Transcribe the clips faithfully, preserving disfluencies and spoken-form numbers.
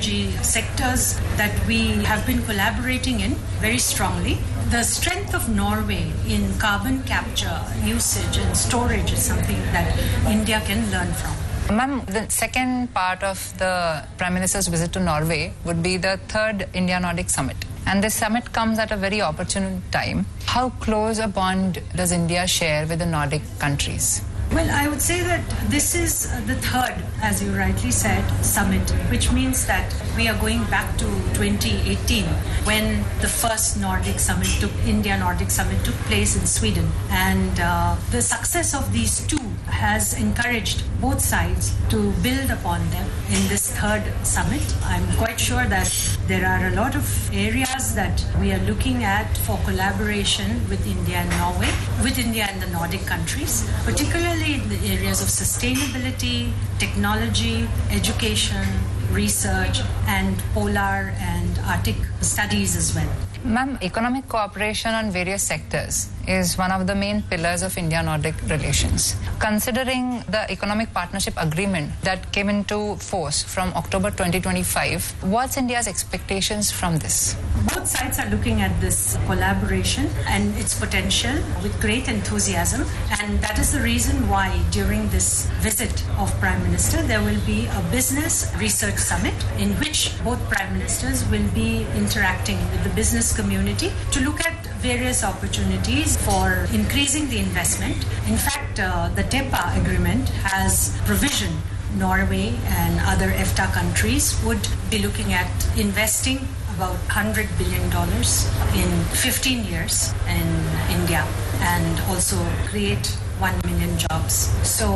technology sectors that we have been collaborating in very strongly. The strength of Norway in carbon capture, usage and storage is something that India can learn from. Ma'am, the second part of the Prime Minister's visit to Norway would be the third India-Nordic Summit. And this summit comes at a very opportune time. How close a bond does India share with the Nordic countries? Well, I would say that this is the third, as you rightly said, summit, which means that we are going back to twenty eighteen when the first Nordic summit took, India-Nordic summit took place in Sweden. And uh, the success of these two has encouraged both sides to build upon them in this third summit. I'm quite sure that there are a lot of areas that we are looking at for collaboration with India and Norway, with India and the Nordic countries, particularly in the areas of sustainability, technology, education, research, and polar and Arctic studies as well. Ma'am, economic cooperation on various sectors is one of the main pillars of India-Nordic relations. Considering the economic partnership agreement that came into force from October twenty twenty-five, what's India's expectations from this? Both sides are looking at this collaboration and its potential with great enthusiasm, and that is the reason why during this visit of Prime Minister there will be a business research summit in which both Prime Ministers will be interacting with the business community to look at various opportunities for increasing the investment. In fact, uh, the TEPA agreement has provision Norway and other EFTA countries would be looking at investing about one hundred billion dollars in fifteen years in India and also create one million jobs. So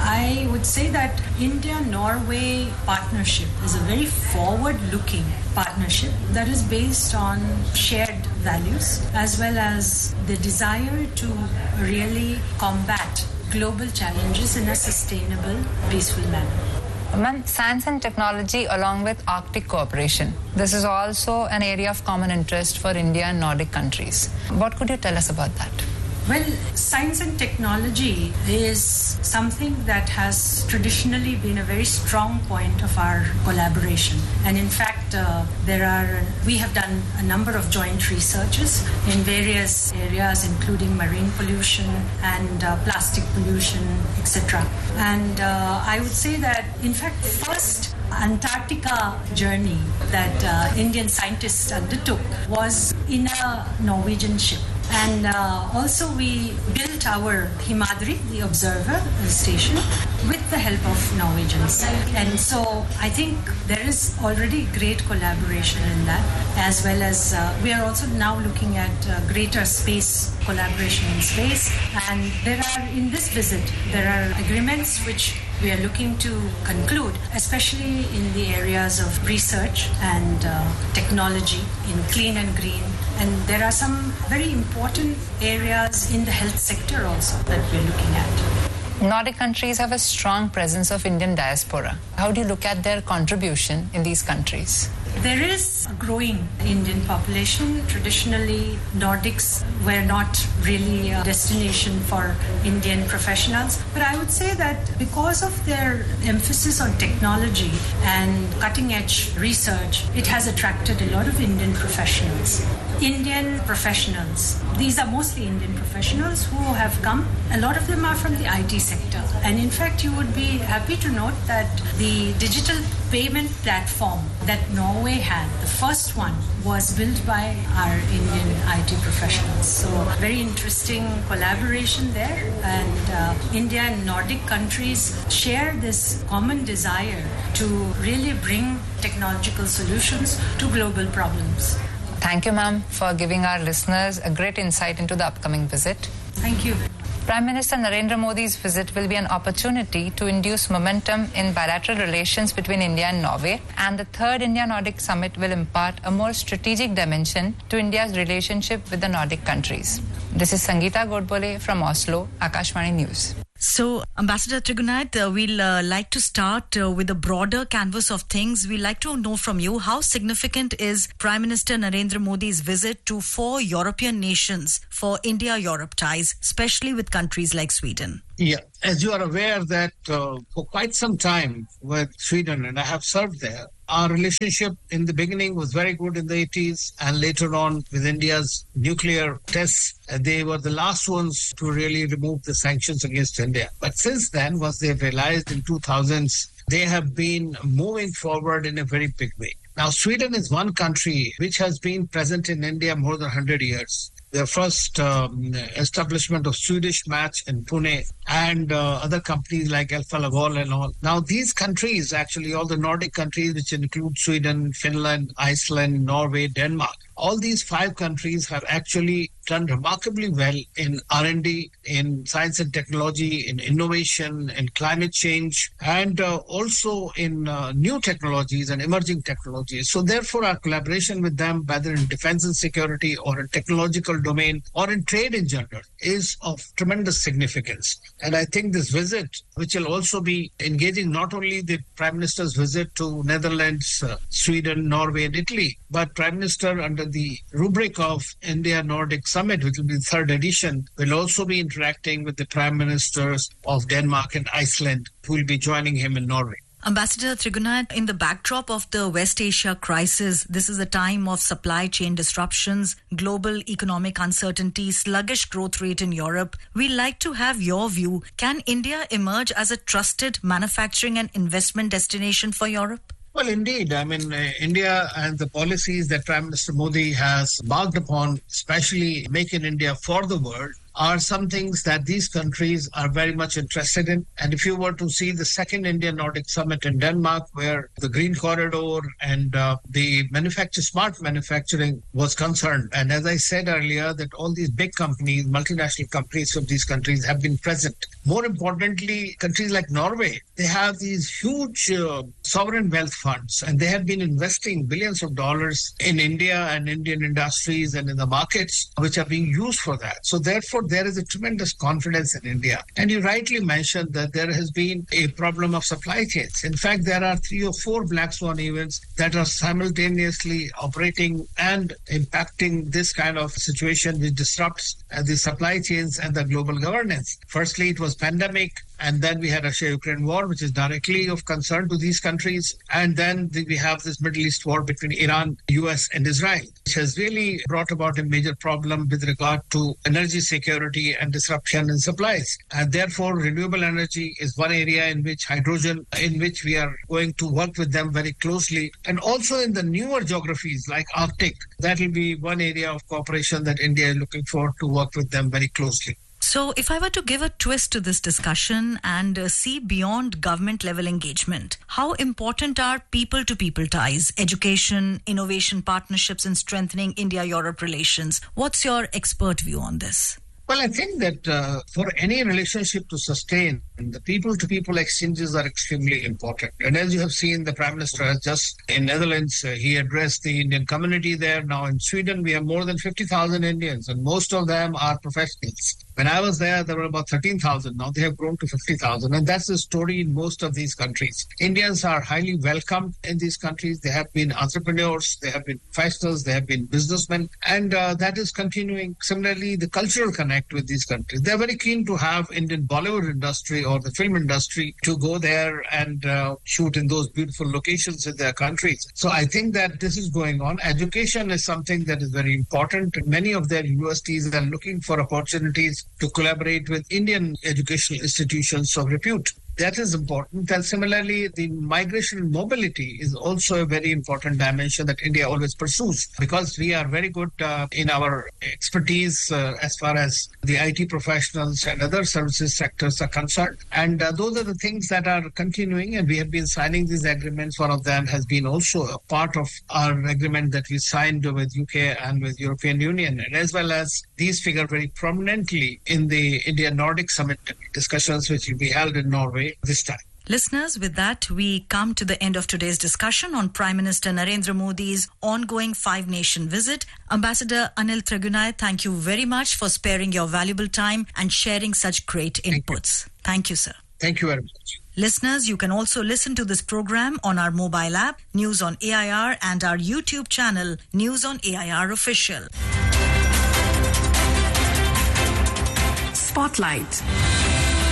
I would say that India-Norway partnership is a very forward-looking partnership that is based on shared values as well as the desire to really combat global challenges in a sustainable, peaceful manner. Ma'am, science and technology along with Arctic cooperation. This is also an area of common interest for India and Nordic countries. What could you tell us about that? Well, science and technology is something that has traditionally been a very strong point of our collaboration. And in fact, uh, there are we have done a number of joint researches in various areas, including marine pollution and uh, plastic pollution, et cetera. And uh, I would say that, in fact, first Antarctica journey that uh, Indian scientists undertook was in a Norwegian ship. And uh, also we built our Himadri, the observer station, with the help of Norwegians. And so I think there is already great collaboration in that, as well as uh, we are also now looking at uh, greater space collaboration in space. And there are, in this visit, there are agreements which we are looking to conclude, especially in the areas of research and uh, technology in clean and green. And there are some very important areas in the health sector also that we're looking at. Nordic countries have a strong presence of Indian diaspora. How do you look at their contribution in these countries? There is a growing Indian population. Traditionally, Nordics were not really a destination for Indian professionals. But I would say that because of their emphasis on technology and cutting-edge research, it has attracted a lot of Indian professionals. Indian professionals, these are mostly Indian professionals who have come. A lot of them are from the I T sector. And in fact, you would be happy to note that the digital payment platform that Norway had, the first one, was built by our Indian I T professionals. So very interesting collaboration there. And uh, India and Nordic countries share this common desire to really bring technological solutions to global problems. Thank you, ma'am, for giving our listeners a great insight into the upcoming visit. Thank you. Prime Minister Narendra Modi's visit will be an opportunity to induce momentum in bilateral relations between India and Norway, and the third India-Nordic Summit will impart a more strategic dimension to India's relationship with the Nordic countries. This is Sangeeta Godbole from Oslo, Akashvani News. So, Ambassador Trigunath, uh, we'll uh, like to start uh, with a broader canvas of things. We'd like to know from you, how significant is Prime Minister Narendra Modi's visit to four European nations for India-Europe ties, especially with countries like Sweden? Yeah, as you are aware that uh, for quite some time with Sweden, and I have served there, our relationship in the beginning was very good in the eighties, and later on with India's nuclear tests, uh, they were the last ones to really remove the sanctions against India. But since then, once they've realized in two thousands, they have been moving forward in a very big way. Now, Sweden is one country which has been present in India more than one hundred years. The first um, establishment of Swedish Match in Pune, and uh, other companies like Alfa Laval and all. Now, these countries, actually all the Nordic countries, which include Sweden, Finland, Iceland, Norway, Denmark, all these five countries have actually done remarkably well in R and D, in science and technology, in innovation, in climate change, and uh, also in uh, new technologies and emerging technologies. So therefore, our collaboration with them, whether in defense and security or in technological domain or in trade in general, is of tremendous significance. And I think this visit, which will also be engaging not only the Prime Minister's visit to Netherlands, uh, Sweden, Norway, and Italy, but Prime Minister under the rubric of India-Nordic Summit, which will be the third edition, will also be interacting with the Prime Ministers of Denmark and Iceland, who will be joining him in Norway. Ambassador Trigunath, in the backdrop of the West Asia crisis, this is a time of supply chain disruptions, global economic uncertainty, sluggish growth rate in Europe. We'd like to have your view. Can India emerge as a trusted manufacturing and investment destination for Europe? Well, indeed. I mean, uh, India and the policies that Prime Minister Modi has embarked upon, especially Make in India for the world, are some things that these countries are very much interested in. And if you were to see the second India-Nordic Summit in Denmark, where the Green Corridor and uh, the manufacture, smart manufacturing was concerned. And as I said earlier, that all these big companies, multinational companies of these countries have been present. More importantly, countries like Norway, they have these huge uh, sovereign wealth funds, and they have been investing billions of dollars in India and Indian industries and in the markets, which are being used for that. So therefore, there is a tremendous confidence in India. And you rightly mentioned that there has been a problem of supply chains. In fact, there are three or four black swan events that are simultaneously operating and impacting this kind of situation, which disrupts uh, the supply chains and the global governance. Firstly, it was pandemic. And then we had Russia-Ukraine war, which is directly of concern to these countries. And then we have this Middle East war between Iran, U S, and Israel, which has really brought about a major problem with regard to energy security and disruption in supplies. And therefore, renewable energy is one area in which hydrogen, in which we are going to work with them very closely. And also in the newer geographies like Arctic, that will be one area of cooperation that India is looking for to work with them very closely. So if I were to give a twist to this discussion and uh, see beyond government level engagement, how important are people-to-people ties, education, innovation partnerships in strengthening India-Europe relations? What's your expert view on this? Well, I think that uh, for any relationship to sustain, the people-to-people exchanges are extremely important. And as you have seen, the Prime Minister has just, in Netherlands, uh, he addressed the Indian community there. Now in Sweden, we have more than fifty thousand Indians, and most of them are professionals. When I was there, there were about thirteen thousand. Now they have grown to fifty thousand. And that's the story in most of these countries. Indians are highly welcomed in these countries. They have been entrepreneurs, they have been professionals, they have been businessmen. And uh, that is continuing. Similarly, the cultural connect with these countries. They're very keen to have Indian Bollywood industry or the film industry to go there and uh, shoot in those beautiful locations in their countries. So I think that this is going on. Education is something that is very important. Many of their universities are looking for opportunities to collaborate with Indian educational institutions of repute. That is important. And similarly, the migration and mobility is also a very important dimension that India always pursues, because we are very good uh, in our expertise uh, as far as the I T professionals and other services sectors are concerned. And uh, those are the things that are continuing, and we have been signing these agreements. One of them has been also a part of our agreement that we signed with U K and with European Union, and as well as these figure very prominently in the India-Nordic Summit discussions, which will be held in Norway this time. Listeners, with that, we come to the end of today's discussion on Prime Minister Narendra Modi's ongoing five-nation visit. Ambassador Anil Trigunath, thank you very much for sparing your valuable time and sharing such great inputs. Thank you, thank you sir. Thank you very much. Listeners, you can also listen to this program on our mobile app, News on A I R, and our YouTube channel, News on A I R Official. Spotlight.